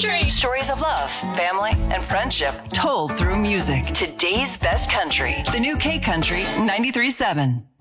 Country. Stories of love, family, and friendship told through music. Today's best country. The new K Country 93.7.